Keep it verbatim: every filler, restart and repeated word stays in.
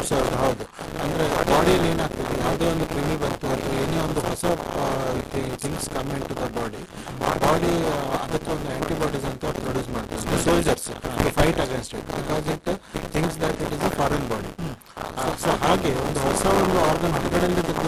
Observe ಹೌದು. ಅಂದ್ರೆ ಬಾಡಿಯಲ್ಲಿ ಏನಾಗ್ತದೆ, ಯಾವುದೇ ಒಂದು ಕ್ರಿಮಿ ಬಂತು ಅಥವಾ ಏನೇ ಒಂದು ಹೊಸ things come in to the body, body ಅದಕ್ಕೆ ಒಂದು ಆಂಟಿಬಾಡೀಸ್ ಅಂತ ಪ್ರೊಡ್ಯೂಸ್ ಮಾಡ್ತದೆ, soldiers to fight against it, because it things that it is a foreign body. So ಹಾಗೆ ಒಂದು ಹೊಸ ಒಂದು ಆರ್ಗನ್ ಹೊರಗಡೆಯಿಂದ